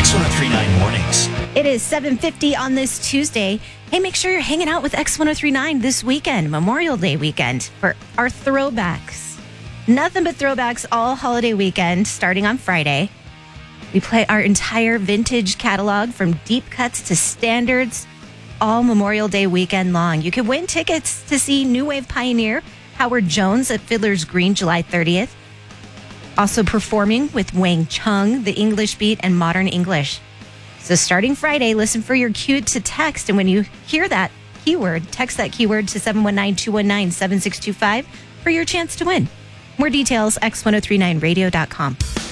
X1039 Mornings. It is 7:50 on this Tuesday. Hey, make sure you're hanging out with X1039 this weekend, Memorial Day weekend, for our throwbacks. Nothing but throwbacks all holiday weekend, starting on Friday. We play our entire vintage catalog from deep cuts to standards, all Memorial Day weekend long. You can win tickets to see New Wave pioneer Howard Jones at Fiddler's Green July 30th. Also performing with Wang Chung, the English Beat, and Modern English. So starting Friday, listen for your cue to text. And when you hear that keyword, text that keyword to 719-219-7625 for your chance to win. More details, x1039radio.com.